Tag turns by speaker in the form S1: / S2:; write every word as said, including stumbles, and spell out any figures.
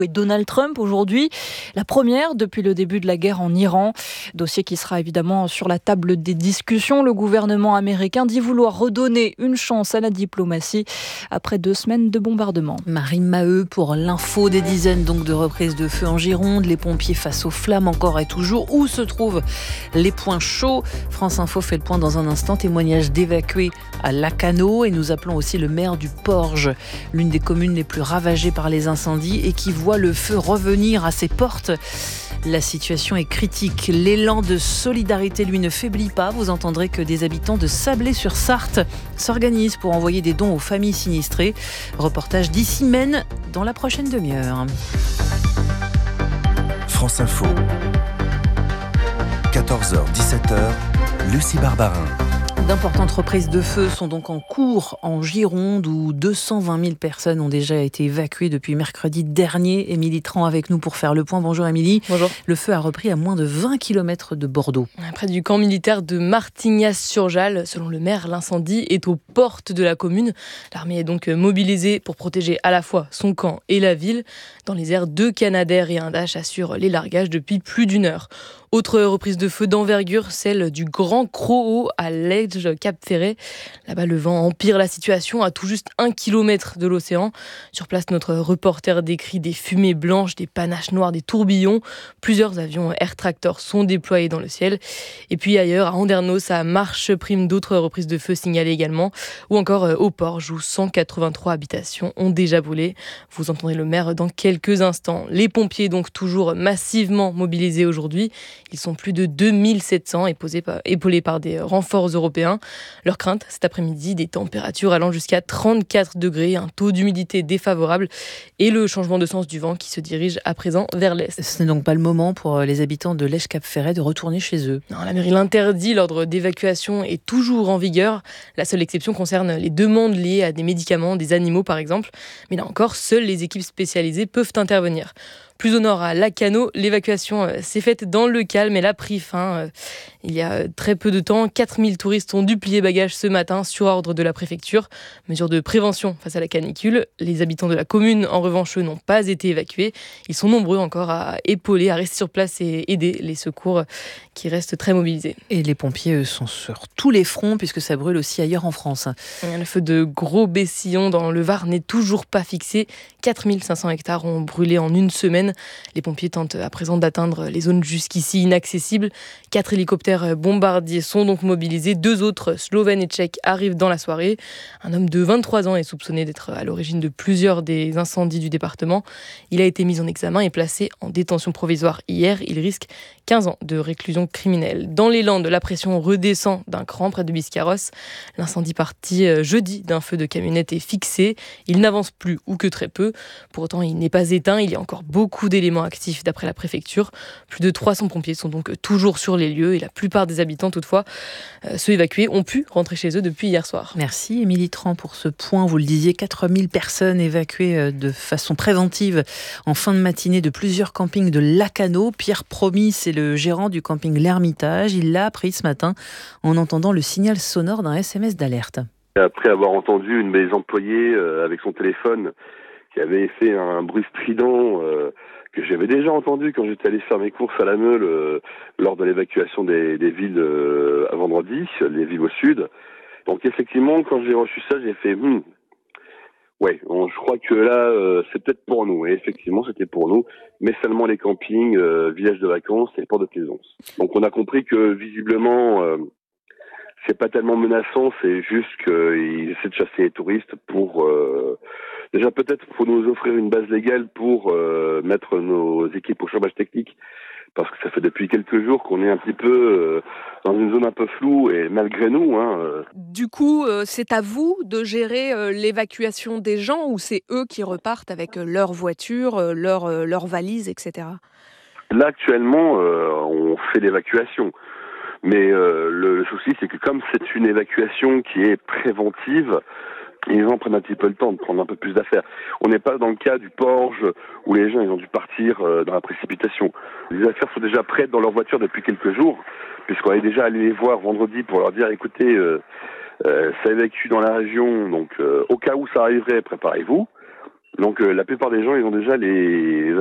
S1: Et Donald Trump aujourd'hui, la première depuis le début de la guerre en Iran. Dossier qui sera évidemment sur la table des discussions. Le gouvernement américain dit vouloir redonner une chance à la diplomatie après deux semaines de bombardement.
S2: Marie Maheu pour l'info, des dizaines donc de reprises de feu en Gironde, les pompiers face aux flammes encore et toujours. Où se trouvent les points chauds? France Info fait le point dans un instant. Témoignage d'évacués à Lacanau et nous appelons aussi le maire du Porge, l'une des communes les plus ravagées par les incendies et qui voit le feu revenir à ses portes. La situation est critique. L'élan de solidarité, lui, ne faiblit pas. Vous entendrez que des habitants de Sablé-sur-Sarthe s'organisent pour envoyer des dons aux familles sinistrées. Reportage d'Issy Mène dans la prochaine demi-heure.
S3: France Info. quatorze heures dix-sept heures, Lucie Barbarin.
S2: D'importantes reprises de feu sont donc en cours en Gironde où deux cent vingt mille personnes ont déjà été évacuées depuis mercredi dernier. Émilie Tran avec nous pour faire le point. Bonjour Émilie.
S4: Bonjour.
S2: Le feu a repris à moins de vingt kilomètres de Bordeaux.
S4: Près du camp militaire de Martignas-sur-Jalles, selon le maire, l'incendie est aux portes de la commune. L'armée est donc mobilisée pour protéger à la fois son camp et la ville. Dans les airs, deux Canadair et un Dash assurent les largages depuis plus d'une heure. Autre reprise de feu d'envergure, celle du Grand Croau à l'Edge Cap-Ferret. Là-bas, le vent empire la situation à tout juste un kilomètre de l'océan. Sur place, notre reporter décrit des fumées blanches, des panaches noirs, des tourbillons. Plusieurs avions Air Tractor sont déployés dans le ciel. Et puis ailleurs, à Andernos, ça marche prime d'autres reprises de feu signalées également. Ou encore au Porge, où cent quatre-vingt-trois habitations ont déjà brûlé. Vous entendrez le maire dans quelques instants. Les pompiers, donc, toujours massivement mobilisés aujourd'hui. Ils sont plus de deux mille sept cents épaulés par des renforts européens. Leur crainte, cet après-midi, des températures allant jusqu'à trente-quatre degrés, un taux d'humidité défavorable et le changement de sens du vent qui se dirige à présent vers l'est.
S2: Ce n'est donc pas le moment pour les habitants de l'Èche-Cap-Ferret de retourner chez eux.
S4: Non, la mairie l'interdit, l'ordre d'évacuation est toujours en vigueur. La seule exception concerne les demandes liées à des médicaments, des animaux par exemple. Mais là encore, seules les équipes spécialisées peuvent intervenir. Plus au nord, à Lacanau, l'évacuation s'est faite dans le calme. Elle a pris fin il y a très peu de temps. quatre mille touristes ont dû plier bagages ce matin sur ordre de la préfecture. Mesure de prévention face à la canicule. Les habitants de la commune, en revanche, eux, n'ont pas été évacués. Ils sont nombreux encore à épauler, à rester sur place et aider les secours qui restent très mobilisés.
S2: Et les pompiers, eux, sont sur tous les fronts puisque ça brûle aussi ailleurs en France.
S4: Le feu de Gros-Bessillon dans le Var n'est toujours pas fixé. quatre mille cinq cents hectares ont brûlé en une semaine. Les pompiers tentent à présent d'atteindre les zones jusqu'ici inaccessibles. Quatre hélicoptères bombardiers sont donc mobilisés. Deux autres, slovènes et tchèques, arrivent dans la soirée. Un homme de vingt-trois ans est soupçonné d'être à l'origine de plusieurs des incendies du département. Il a été mis en examen et placé en détention provisoire hier. Il risque quinze ans de réclusion criminelle. Dans les Landes, la pression redescend d'un cran près de Biscarrosse. L'incendie parti jeudi d'un feu de camionnette est fixé. Il n'avance plus ou que très peu. Pour autant, il n'est pas éteint. Il y a encore beaucoup d'éléments actifs d'après la préfecture. Plus de trois cents pompiers sont donc toujours sur les lieux et la plupart des habitants, toutefois, euh, ceux évacués, ont pu rentrer chez eux depuis hier soir.
S2: Merci Émilie Tran pour ce point. Vous le disiez, quatre mille personnes évacuées de façon préventive en fin de matinée de plusieurs campings de Lacanau. Pierre Promis, c'est le gérant du camping L'Ermitage. Il l'a appris ce matin en entendant le signal sonore d'un S M S d'alerte.
S5: Après avoir entendu une des employées euh, avec son téléphone qui avait fait un bruit strident euh, que j'avais déjà entendu quand j'étais allé faire mes courses à la Meule euh, lors de l'évacuation des, des villes euh, à vendredi, les villes au sud. Donc effectivement, quand j'ai reçu ça, j'ai fait hmm, ouais, bon, je crois que là, euh, c'est peut-être pour nous. Et effectivement, c'était pour nous, mais seulement les campings, euh, villages de vacances et ports de plaisance. Donc on a compris que visiblement, euh, c'est pas tellement menaçant, c'est juste qu'ils essaient de chasser les touristes pour... Euh, Déjà, peut-être faut nous offrir une base légale pour euh, mettre nos équipes au chômage technique, parce que ça fait depuis quelques jours qu'on est un petit peu euh, dans une zone un peu floue, et malgré nous... Hein, euh...
S6: Du coup, euh, c'est à vous de gérer euh, l'évacuation des gens, ou c'est eux qui repartent avec euh, leur voiture, euh, leur, euh, leur valise, et cetera.
S5: Là, actuellement, euh, on fait l'évacuation. Mais euh, le, le souci, c'est que comme c'est une évacuation qui est préventive, ils en prennent un petit peu le temps de prendre un peu plus d'affaires. On n'est pas dans le cas du Porge où les gens ils ont dû partir euh, dans la précipitation. Les affaires sont déjà prêtes dans leur voiture depuis quelques jours, puisqu'on est déjà allé les voir vendredi pour leur dire écoutez, euh, euh, ça évacue dans la région, donc euh, au cas où ça arriverait, préparez-vous. Donc euh, la plupart des gens, ils ont déjà les